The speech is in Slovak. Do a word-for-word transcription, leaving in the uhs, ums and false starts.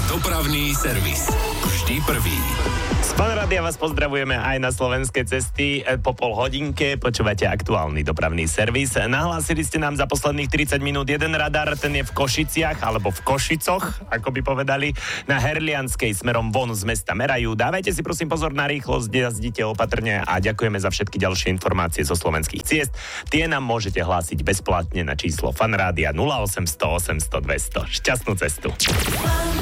Dopravný servis. Vždy prvý. Z Fanrádia vás pozdravujeme aj na slovenské cesty. Po pol hodinke počúvate aktuálny dopravný servis. Nahlásili ste nám za posledných tridsať minút jeden radar, ten je v Košiciach, alebo v Košicoch, ako by povedali, na Herlianskej smerom von z mesta merajú. Dávajte si prosím pozor na rýchlosť, jazdite opatrne a ďakujeme za všetky ďalšie informácie zo slovenských ciest. Tie nám môžete hlásiť bezplatne na číslo Fanrádia nula osem sto osemsto dvesto. Šťastnú cestu.